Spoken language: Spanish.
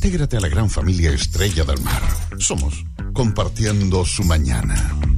Intégrate a la gran familia Estrella del Mar. Somos Compartiendo su Mañana.